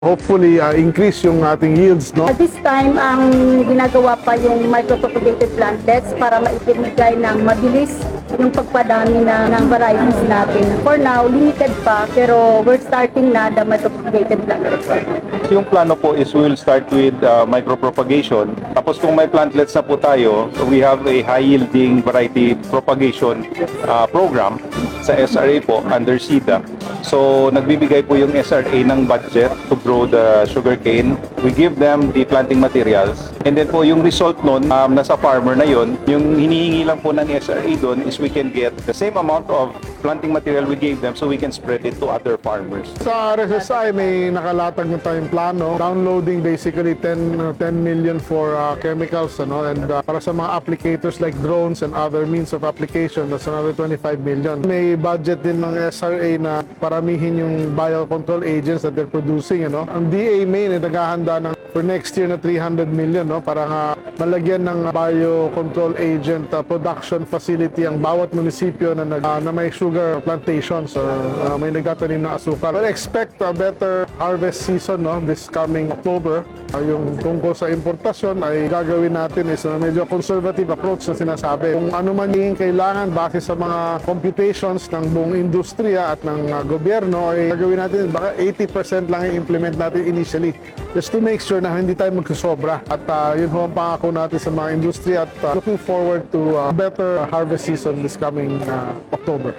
hopefully increase yung ating yields, no? At this time, ang ginagawa pa yung micropropagated plantlets para maibigay ng mabilis yung pagpadami ng varieties natin. For now, limited pa, pero we're starting na the micropropagated plantlets. Yung plano po is we will start with micropropagation. Tapos kung may plantlets na po tayo, we have a high-yielding variety propagation program sa SRA po under SIDA. So nagbibigay po yung SRA ng budget to grow the sugarcane. We give them the planting materials. And then po yung result nun, nasa farmer na yon. Yung hinihingi lang po ng SRA doon is we can get the same amount of planting material we gave them so we can spread it to other farmers. Sa RSSI may nakalatag na tayong plano, downloading basically 10 million for chemicals, ano, and para sa mga applicators like drones and other means of application, that's another 25 million. May budget din ng SRA na paramihin yung biocontrol agents that they're producing, ano. Ang DA Maine ay naghahanda ng for next year na 300 million, no, para nga malagyan ng biocontrol agent production facility ang bawat munisipyo na may sugar plantations or may nagtatanim ng asukal. But expect a better harvest season, no, this coming October. Yung tungkol sa importasyon ay gagawin natin is medyo conservative approach na sinasabi. Kung ano man yung kailangan base sa mga computations ng buong industriya at ng gobyerno, ay gagawin natin baka 80% lang yung implement natin initially just to make sure na hindi tayo magsusobra. At yun ho ang pangako natin sa mga industriya at looking forward to a better harvest season this coming October.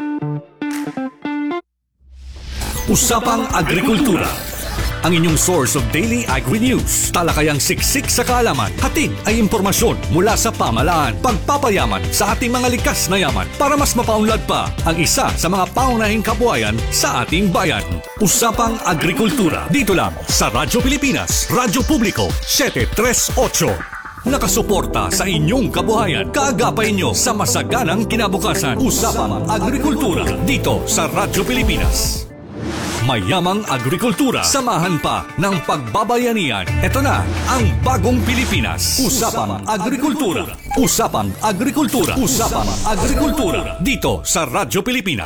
Usapang Agrikultura, ang inyong source of daily agri-news. Talakayang siksik sa kaalaman, hatid ay impormasyon mula sa pamahalaan, pagpapayaman sa ating mga likas na yaman para mas mapaunlad pa ang isa sa mga paunahing kabuhayan sa ating bayan. Usapang Agrikultura, dito lang sa Radyo Pilipinas, Radyo Publiko 738. Nakasuporta sa inyong kabuhayan, kaagapay nyo sa masaganang kinabukasan. Usapang Agrikultura, dito sa Radyo Pilipinas. Mayamang agrikultura, samahan pa ng pagbabayanihan. Ito na ang bagong Pilipinas. Usapang Agrikultura. Usapang Agrikultura. Usapang Agrikultura. Dito sa Radyo Pilipinas.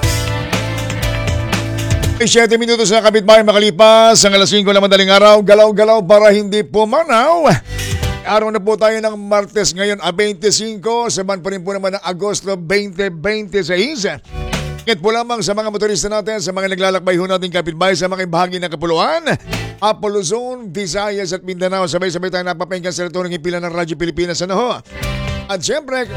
7 minutos na kapitbahay makalipas ang alas 5 na madaling araw. Galaw-galaw para hindi pumanaw. Araw na po tayo ng Martes ngayon, 25. Saman pa rin po naman ng Agosto 2026. Ingat po lamang sa mga motorista natin, sa mga naglalakbay ho natin kapitbahay sa mga bahagi ng Kapuluan, Apollo Luzon, Visayas at Mindanao. Sabay-sabay tayo napapahinggan sa ito ng himpilan ng Radyo Pilipinas. Ano ho? At syempre,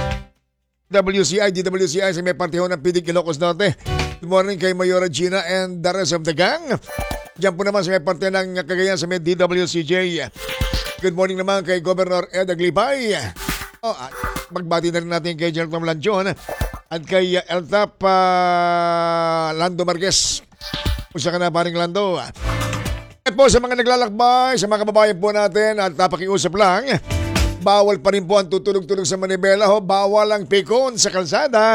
DWCI sa may parte ho ng Pidig Ilocos Norte. Good morning kay Mayora Gina and the rest of the gang. Diyan po naman sa may parte ng Cagayan sa may DWCJ. Good morning naman kay Governor Ed Aglipay. Magbati na rin natin kay General Tom Lanchon at kay Eltap Lando Marquez. Pusa ka na paring Lando. At po sa mga naglalakbay, sa mga kababayan po natin at napakiusap lang, bawal pa rin po ang tutulog-tulog sa manibela ho. Bawal ang pikon sa kalsada.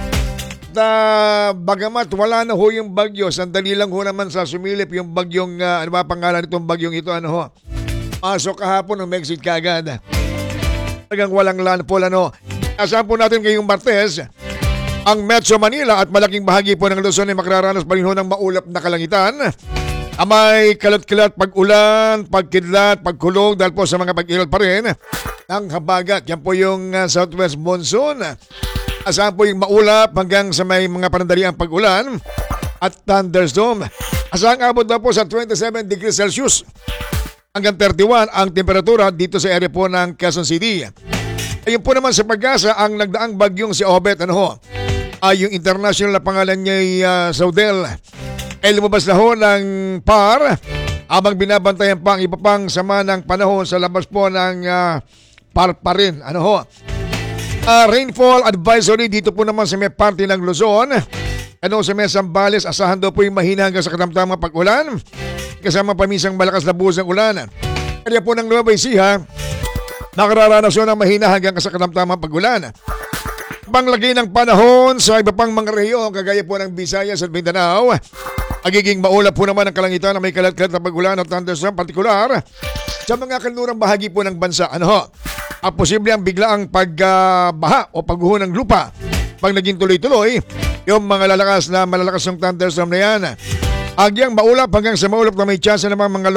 Bagamat wala na ho yung bagyo, sandali lang ho naman sa sumilip yung bagyong, ano ba pangalan itong bagyong ito, ano ho? Pasok kahapon ng Exit kaagad. Talagang walang landfall, ano. Asahan po natin ngayong Martes, ang Metro Manila at malaking bahagi po ng Luzon ay makararanas pa rin ho ng maulap na kalangitan. May kalat-kalat pag-ulan, pagkidlat, pagkulog dahil po sa mga pag-ilot pa rin ng habagat. Yan po yung southwest monsoon. Asahan po yung maulap hanggang sa may mga panandaliang pag-ulan at thunderstorm. Asahan abot na po sa 27 degrees Celsius hanggang 31 ang temperatura dito sa area po ng Quezon City. Ayun po naman sa Pag-asa ang nagdaang bagyong si Obet, ano ho? Yung international na pangalan niya ay Saudel. Ay lumabas na ho ng PAR habang binabantayan pa ang iba pang sama ng panahon sa labas po ng PAR pa rin. Ano ho? Rainfall advisory dito po naman sa may parte ng Luzon. Ano sa may Zambales, asahan daw po yung mahina hanggang sa katamtamang pag-ulan kasama pamisang malakas na buhos ng ulan. Kaya po ng Nueva Ecija, nakararanas yun ng mahina hanggang sa katamtamang pag-ulan. Panglagay ng panahon sa iba pang mga rehiyon kagaya po ng Visayas at Mindanao. Magiging maulap po naman ang kalangitan na may kalat-kalat na pag-ulan at thunderstorm partikular sa mga kanlurang bahagi po ng bansa. Ano ho? Posible ang biglaang pagbaha o pagguho ng lupa pag naging tuloy-tuloy yung mga malalakas ng thunderstorm na yan. Agyang maulap hanggang sa maulap na may tsansa namang mga